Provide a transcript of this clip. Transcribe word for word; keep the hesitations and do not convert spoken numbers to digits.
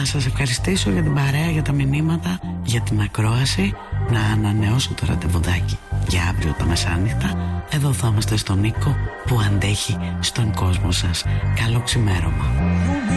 να σας ευχαριστήσω για την παρέα, για τα μηνύματα, για την ακρόαση. Να ανανεώσω το ραντεβουδάκι για αύριο τα μεσάνυχτα. Εδώ θα είμαστε στον Νίκο που αντέχει στον κόσμο σας. Καλό ξημέρωμα.